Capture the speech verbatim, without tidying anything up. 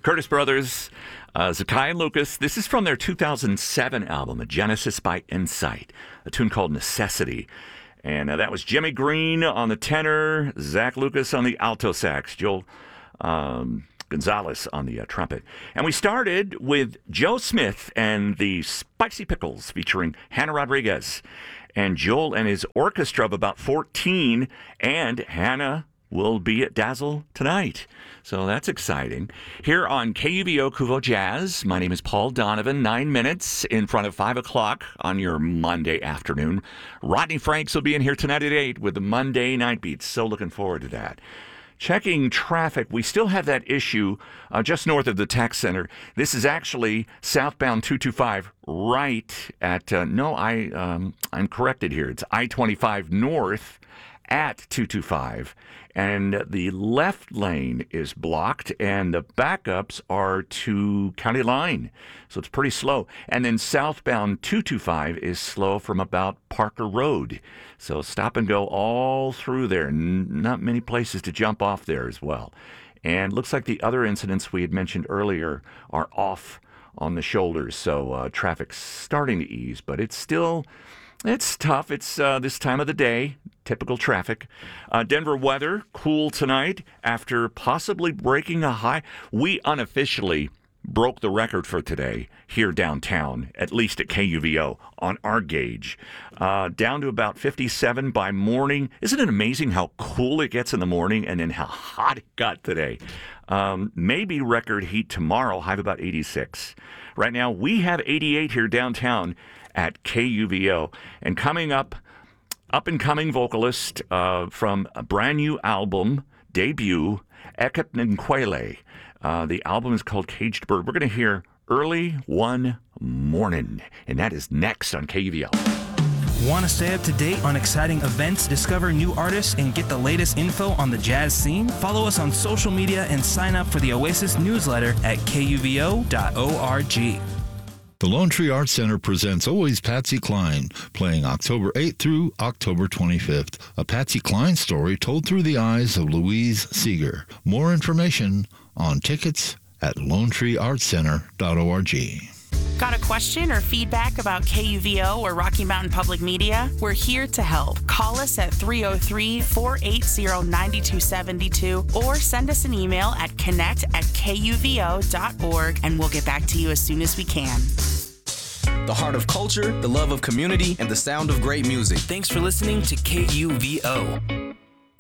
Curtis Brothers, uh, Zakai and Lucas. This is from their two thousand seven album, A Genesis by Insight, a tune called Necessity. And uh, that was Jimmy Green on the tenor, Zach Lucas on the alto sax, Joel um, Gonzalez on the uh, trumpet. And we started with Joe Smith and the Spicy Pickles featuring Hannah Rodriguez. And Joel and his orchestra of about fourteen, and Hannah will be at Dazzle tonight. So that's exciting. Here on K U V O Kuvo Jazz, my name is Paul Donovan. Nine minutes in front of five o'clock on your Monday afternoon. Rodney Franks will be in here tonight at eight with the Monday Night Beats. So looking forward to that. Checking traffic, we still have that issue uh, just north of the Tech Center. This is actually southbound two twenty-five right at, uh, no, I, um, I'm corrected here. It's I twenty-five north at two twenty-five. And the left lane is blocked, and the backups are to County Line. So it's pretty slow. And then southbound two twenty-five is slow from about Parker Road. So stop and go all through there. N- not many places to jump off there as well. And looks like the other incidents we had mentioned earlier are off on the shoulders. So uh, traffic's starting to ease, but it's still... It's tough. It's uh, this time of the day, typical traffic. Uh, Denver weather, cool tonight after possibly breaking a high. We unofficially broke the record for today here downtown, at least at K U V O, on our gauge. Uh, down to about fifty-seven by morning. Isn't it amazing how cool it gets in the morning and then how hot it got today? Um, maybe record heat tomorrow, high of about eighty-six. Right now, we have eighty-eight here downtown at K U V O. And coming up, up-and-coming vocalist uh, from a brand new album, debut, Ekep Nkwele. Uh, the album is called Caged Bird. We're going to hear Early One Morning, and that is next on K U V O. Want to stay up to date on exciting events, discover new artists, and get the latest info on the jazz scene? Follow us on social media and sign up for the Oasis newsletter at K U V O dot org. The Lone Tree Arts Center presents Always Patsy Cline, playing October eighth through October twenty-fifth. A Patsy Cline story told through the eyes of Louise Seeger. More information on tickets at lone tree arts center dot org. Got a question or feedback about K U V O or Rocky Mountain Public Media? We're here to help. Call us at three oh three, four eight zero, nine two seven two or send us an email at connect at K U V O dot org, and we'll get back to you as soon as we can. The heart of culture, the love of community, and the sound of great music. Thanks for listening to K U V O.